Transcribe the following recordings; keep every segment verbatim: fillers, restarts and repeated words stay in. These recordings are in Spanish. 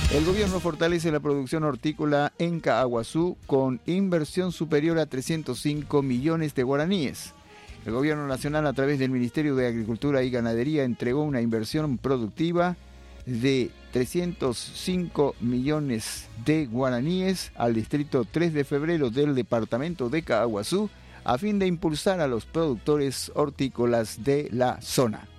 El gobierno fortalece la producción hortícola en Caaguazú con inversión superior a trescientos cinco millones de guaraníes. El gobierno nacional, a través del Ministerio de Agricultura y Ganadería, entregó una inversión productiva de trescientos cinco millones de guaraníes al distrito tres de febrero del departamento de Caaguazú a fin de impulsar a los productores hortícolas de la zona.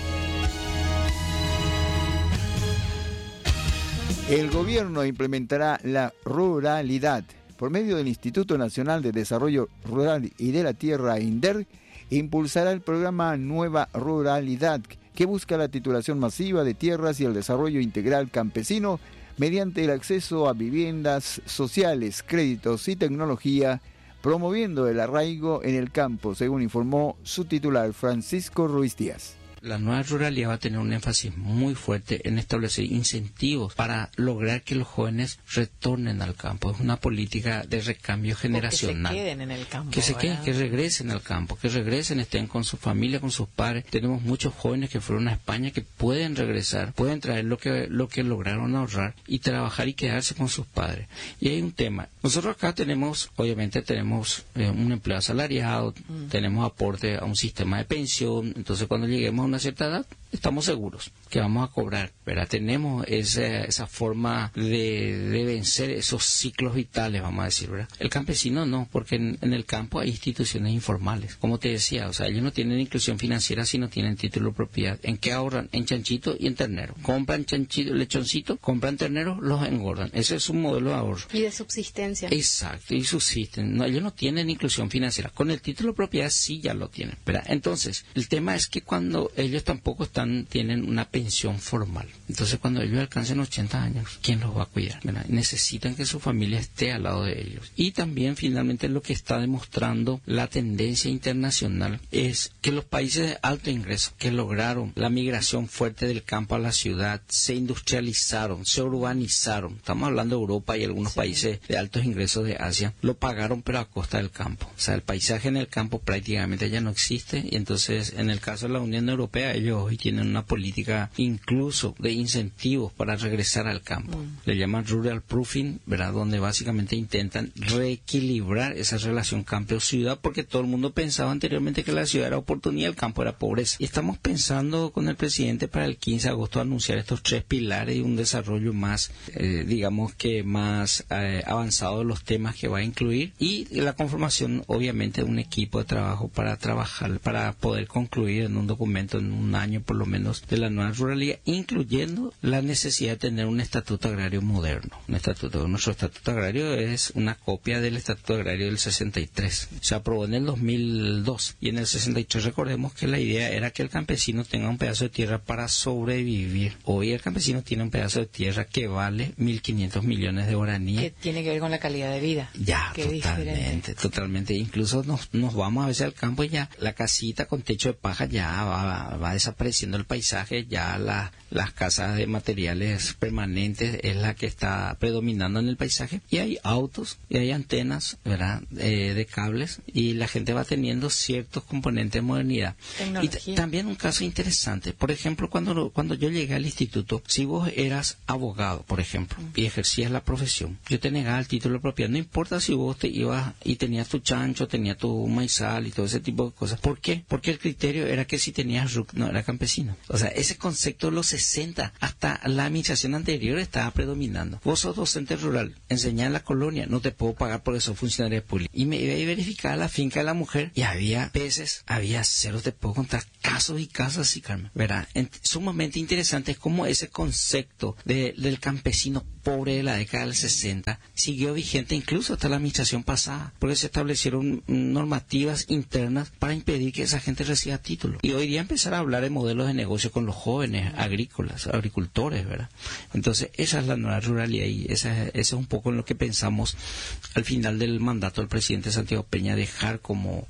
El gobierno implementará la ruralidad. Por medio del Instituto Nacional de Desarrollo Rural y de la Tierra, INDER, impulsará el programa Nueva Ruralidad, que busca la titulación masiva de tierras y el desarrollo integral campesino mediante el acceso a viviendas sociales, créditos y tecnología, promoviendo el arraigo en el campo, según informó su titular, Francisco Ruiz Díaz. La nueva ruralidad va a tener un énfasis muy fuerte en establecer incentivos para lograr que los jóvenes retornen al campo. Es una política de recambio generacional. Que se queden en el campo. Que se ¿verdad? queden, que regresen al campo, que regresen, estén con su familia, con sus padres. Tenemos muchos jóvenes que fueron a España que pueden regresar, pueden traer lo que, lo que lograron ahorrar y trabajar y quedarse con sus padres. Y hay un tema. Nosotros acá tenemos, obviamente tenemos eh, un empleo asalariado, mm. tenemos aporte a un sistema de pensión. Entonces cuando lleguemos a una cierta edad, estamos seguros que vamos a cobrar, ¿verdad? Tenemos esa, esa forma de, de vencer esos ciclos vitales, vamos a decir, ¿verdad? El campesino no, porque en, en el campo hay instituciones informales. Como te decía, o sea, ellos no tienen inclusión financiera si no tienen título de propiedad. ¿En qué ahorran? En chanchito y en ternero. Compran chanchito, lechoncito, compran terneros, los engordan. Ese es un modelo de ahorro. Y de subsistencia. Exacto, y subsisten. No, ellos no tienen inclusión financiera. Con el título de propiedad sí ya lo tienen, ¿verdad? Entonces, el tema es que cuando ellos tampoco están, tienen una pensión formal. Entonces, cuando ellos alcancen ochenta años, ¿quién los va a cuidar? ¿Verdad? Necesitan que su familia esté al lado de ellos. Y también, finalmente, lo que está demostrando la tendencia internacional es que los países de alto ingreso que lograron la migración fuerte del campo a la ciudad, se industrializaron, se urbanizaron. Estamos hablando de Europa y algunos sí. países de altos ingresos de Asia, lo pagaron pero a costa del campo. O sea, el paisaje en el campo prácticamente ya no existe y entonces, en el caso de la Unión Europea, ellos hoy tienen una política incluso de incentivos para regresar al campo. Mm. Le llaman rural proofing, ¿verdad? Donde básicamente intentan reequilibrar esa relación campo-ciudad, porque todo el mundo pensaba anteriormente que la ciudad era oportunidad, el campo era pobreza. Y estamos pensando con el presidente para el quince de agosto anunciar estos tres pilares y un desarrollo más, eh, digamos que más eh, avanzado de los temas que va a incluir, y la conformación obviamente de un equipo de trabajo para trabajar, para poder concluir en un documento en un año por lo menos de la nueva ruralidad, incluyendo la necesidad de tener un estatuto agrario moderno. Un estatuto, nuestro estatuto agrario es una copia del estatuto agrario del sesenta y tres. Se aprobó en el dos mil dos y en el sesenta y tres recordemos que la idea era que el campesino tenga un pedazo de tierra para sobrevivir. Hoy el campesino tiene un pedazo de tierra que vale mil quinientos millones de guaraníes. Que tiene que ver con la calidad de vida. Ya, Qué totalmente, diferente. totalmente. Incluso nos, nos vamos a veces al campo y ya la casita con techo de paja ya va, va desapareciendo el paisaje, ya la, las casas de materiales permanentes es la que está predominando en el paisaje, y hay autos y hay antenas, ¿verdad? Eh, de cables, y la gente va teniendo ciertos componentes de modernidad. Tecnología. Y t- también un caso interesante, por ejemplo, cuando, cuando yo llegué al instituto, si vos eras abogado, por ejemplo, mm. y ejercías la profesión, yo te negaba el título de propiedad, no importa si vos te ibas y tenías tu chancho, tenías tu maizal y todo ese tipo de cosas. ¿Por qué? Porque el criterio era que si tenías R U C no era campesino. O sea, ese concepto de los sesenta hasta la administración anterior estaba predominando. Vos sos docente rural, enseñás en la colonia, no te puedo pagar porque sos funcionario público. Y me iba a verificar la finca de la mujer y había peces, había ceros, te puedo contar casos y casos así, Carmen, ¿verdad? En, sumamente interesante es cómo ese concepto de, del campesino pobre de la década del sesenta siguió vigente incluso hasta la administración pasada, porque se establecieron normativas internas para impedir que esa gente reciba títulos. Y hoy día empezar a hablar de modelos de negocio con los jóvenes agrícolas, agricultores, ¿verdad? Entonces, esa es la nueva ruralidad y esa, esa es un poco en lo que pensamos al final del mandato del presidente Santiago Peña, dejar como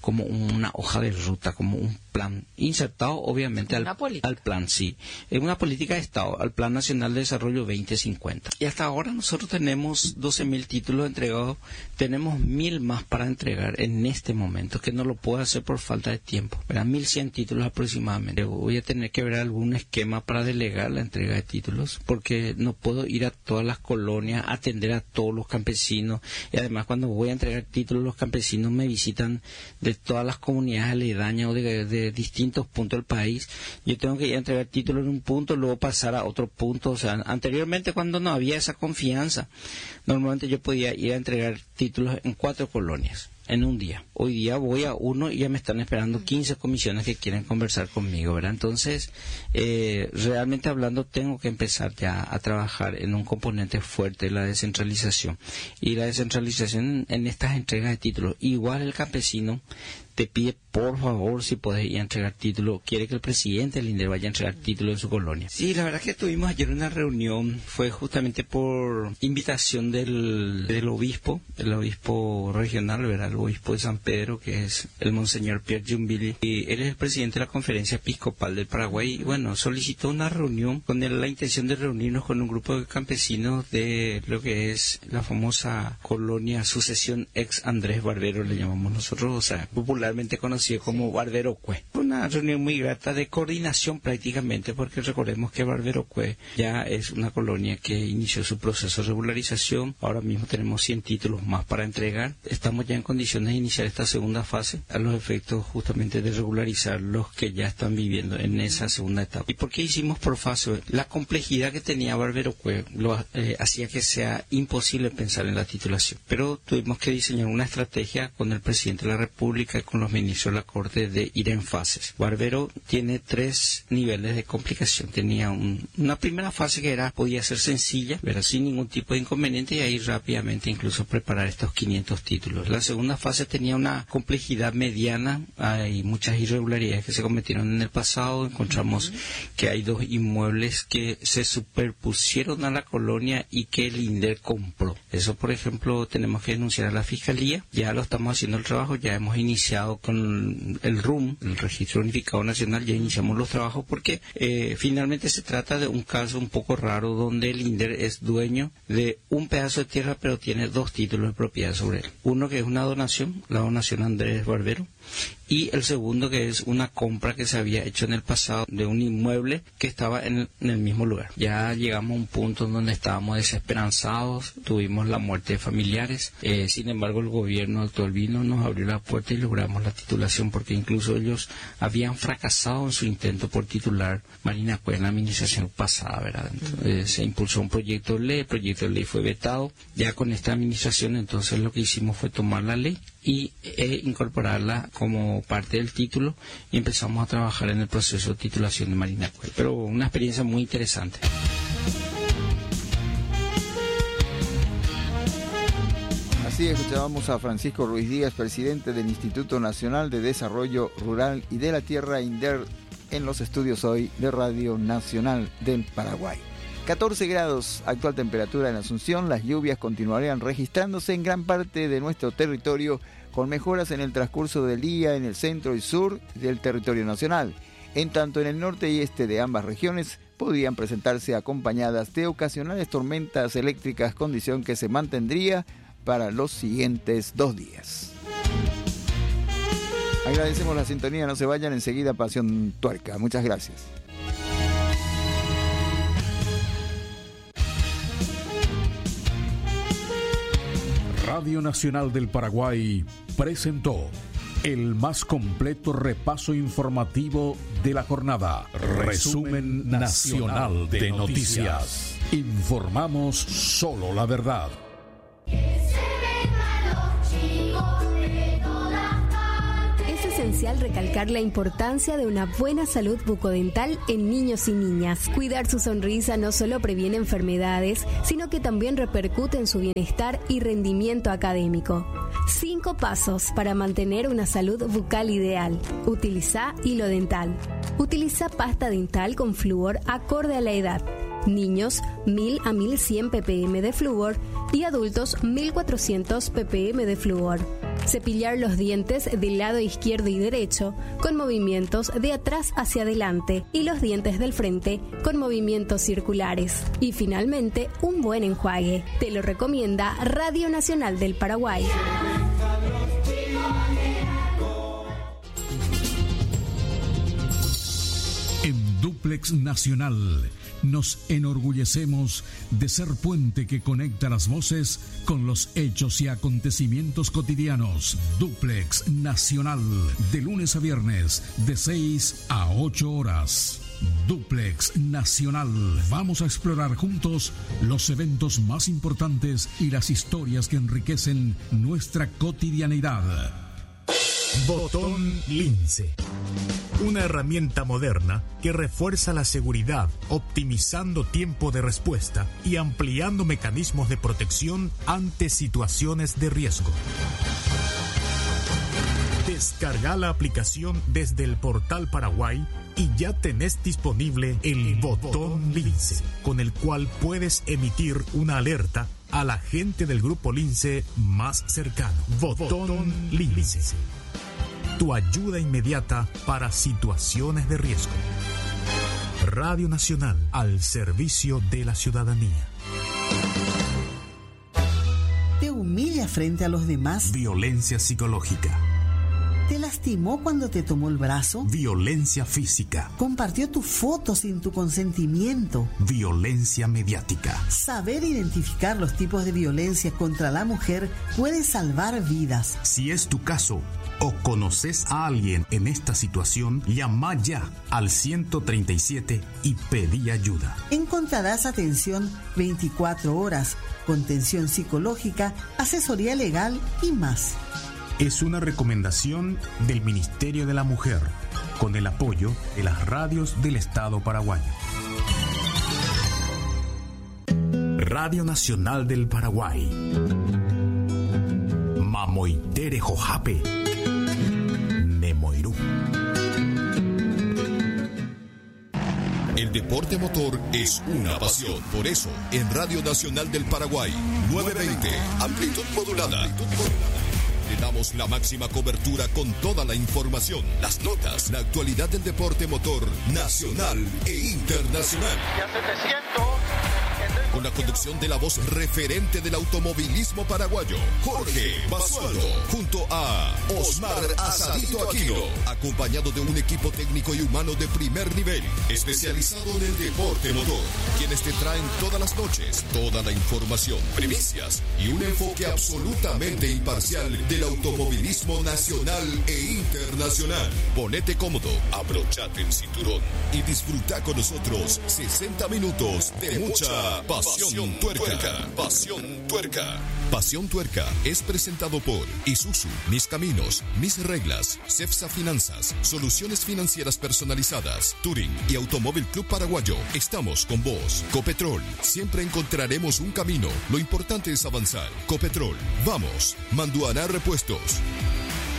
como una hoja de ruta, como un plan insertado obviamente al, al plan, sí, en una política de Estado, al Plan Nacional de Desarrollo veinte cincuenta. Y hasta ahora nosotros tenemos doce mil títulos entregados, tenemos mil más para entregar en este momento, que no lo puedo hacer por falta de tiempo, ¿verdad? mil cien títulos aproximadamente. Voy a tener que ver algún esquema para delegar la entrega de títulos, porque no puedo ir a todas las colonias, atender a todos los campesinos, y además cuando voy a entregar títulos, los campesinos me visitan de todas las comunidades aledañas o de, de distintos puntos del país. Yo tengo que ir a entregar títulos en un punto, luego pasar a otro punto. O sea, anteriormente, cuando no había esa confianza, normalmente yo podía ir a entregar títulos en cuatro colonias en un día. Hoy día voy a uno y ya me están esperando quince comisiones que quieren conversar conmigo, ¿verdad? Entonces, eh, realmente hablando, tengo que empezar ya a trabajar en un componente fuerte, la descentralización. Y la descentralización en estas entregas de títulos. Igual el campesino te pide, por favor, si podés ir a entregar título, quiere que el presidente del INDER vaya a entregar título en su colonia. Sí, la verdad que tuvimos ayer una reunión, fue justamente por invitación del, del obispo, el obispo regional, ¿verdad? El obispo de San Pedro, que es el monseñor Pierre Jumbili, y él es el presidente de la Conferencia Episcopal del Paraguay, y bueno, solicitó una reunión con el, la intención de reunirnos con un grupo de campesinos de lo que es la famosa colonia Sucesión ex Andrés Barbero, le llamamos nosotros, o sea, popular conocido como Barberocue. Una reunión muy grata de coordinación prácticamente, porque recordemos que Barberocue ya es una colonia que inició su proceso de regularización. Ahora mismo tenemos cien títulos más para entregar. Estamos ya en condiciones de iniciar esta segunda fase a los efectos justamente de regularizar los que ya están viviendo en esa segunda etapa. ¿Y por qué hicimos por fase? La complejidad que tenía Barberocue lo eh, hacía que sea imposible pensar en la titulación. Pero tuvimos que diseñar una estrategia con el presidente de la República y con los ministros de la Corte de ir en fases. Barbero tiene tres niveles de complicación. Tenía un, una primera fase que era podía ser sencilla, pero sin ningún tipo de inconveniente, y ahí rápidamente incluso preparar estos quinientos títulos. La segunda fase tenía una complejidad mediana, hay muchas irregularidades que se cometieron en el pasado. Encontramos uh-huh. que hay dos inmuebles que se superpusieron a la colonia y que el INDER compró. Eso, por ejemplo, tenemos que denunciar a la Fiscalía. Ya lo estamos haciendo el trabajo, ya hemos iniciado con el R U M, el Registro Unificado Nacional, ya iniciamos los trabajos porque eh, finalmente se trata de un caso un poco raro donde el INDER es dueño de un pedazo de tierra pero tiene dos títulos de propiedad sobre él. Uno que es una donación, la donación Andrés Barbero, y el segundo que es una compra que se había hecho en el pasado de un inmueble que estaba en el, en el mismo lugar. Ya llegamos a un punto en donde estábamos desesperanzados, tuvimos la muerte de familiares, eh, sin embargo el gobierno actual vino, nos abrió la puerta y logramos la titulación, porque incluso ellos habían fracasado en su intento por titular Marinacue en la administración pasada, ¿verdad? Entonces, se impulsó un proyecto de ley, el proyecto de ley fue vetado. Ya con esta administración entonces lo que hicimos fue tomar la ley y e incorporarla como parte del título, y empezamos a trabajar en el proceso de titulación de Marinacue. Pero una experiencia muy interesante. Así escuchábamos a Francisco Ruiz Díaz, presidente del Instituto Nacional de Desarrollo Rural y de la Tierra, INDER, en los estudios hoy de Radio Nacional del Paraguay. catorce grados, actual temperatura en Asunción. Las lluvias continuarían registrándose en gran parte de nuestro territorio, con mejoras en el transcurso del día en el centro y sur del territorio nacional. En tanto, en el norte y este de ambas regiones podrían presentarse acompañadas de ocasionales tormentas eléctricas, condición que se mantendría para los siguientes dos días. Agradecemos la sintonía, no se vayan, enseguida Pasión Tuerca. Muchas gracias. Radio Nacional del Paraguay presentó el más completo repaso informativo de la jornada. Resumen Nacional de Noticias. Informamos solo la verdad. Es esencial recalcar la importancia de una buena salud bucodental en niños y niñas. Cuidar su sonrisa no solo previene enfermedades, sino que también repercute en su bienestar y rendimiento académico. Cinco pasos para mantener una salud bucal ideal. Utiliza hilo dental. Utiliza pasta dental con flúor acorde a la edad. Niños, mil a mil cien ppm de flúor y adultos, mil cuatrocientos ppm de flúor. Cepillar los dientes del lado izquierdo y derecho con movimientos de atrás hacia adelante y los dientes del frente con movimientos circulares. Y finalmente, un buen enjuague. Te lo recomienda Radio Nacional del Paraguay. En Duplex Nacional nos enorgullecemos de ser puente que conecta las voces con los hechos y acontecimientos cotidianos. Duplex Nacional, de lunes a viernes, de seis a ocho horas. Duplex Nacional. Vamos a explorar juntos los eventos más importantes y las historias que enriquecen nuestra cotidianidad. Botón Lince. Una herramienta moderna que refuerza la seguridad, optimizando tiempo de respuesta y ampliando mecanismos de protección ante situaciones de riesgo. Descarga la aplicación desde el portal Paraguay y ya tenés disponible el Botón Lince, con el cual puedes emitir una alerta a la gente del grupo Lince más cercano. Botón Lince. Tu ayuda inmediata para situaciones de riesgo. Radio Nacional, al servicio de la ciudadanía. ¿Te humilla frente a los demás? Violencia psicológica. ¿Te lastimó cuando te tomó el brazo? Violencia física. ¿Compartió tu foto sin tu consentimiento? Violencia mediática. Saber identificar los tipos de violencia contra la mujer puede salvar vidas. Si es tu caso o conoces a alguien en esta situación, llama ya al ciento treinta y siete y pedí ayuda. Encontrarás atención veinticuatro horas, contención psicológica, asesoría legal y más. Es una recomendación del Ministerio de la Mujer, con el apoyo de las radios del Estado paraguayo. Radio Nacional del Paraguay. Mamoitere Jojape. Nemoirú. El deporte motor es una pasión. Por eso, en Radio Nacional del Paraguay, novecientos veinte, amplitud modulada. Le damos la máxima cobertura con toda la información, las notas, la actualidad del deporte motor nacional e internacional. Con la conducción de la voz referente del automovilismo paraguayo, Jorge Basualdo, junto a Osmar Asadito Aquino, acompañado de un equipo técnico y humano de primer nivel, especializado en el deporte motor, quienes te traen todas las noches toda la información, primicias y un enfoque absolutamente imparcial del automovilismo nacional e internacional. Ponete cómodo, abrochate el cinturón y disfruta con nosotros sesenta minutos de mucha pasión. Pasión Tuerca. Pasión Tuerca. Pasión Tuerca es presentado por Isuzu, Mis Caminos, Mis Reglas, Cepsa Finanzas, Soluciones Financieras Personalizadas, Touring y Automóvil Club Paraguayo. Estamos con vos. Copetrol. Siempre encontraremos un camino. Lo importante es avanzar. Copetrol. Vamos. Manduaná Repuestos.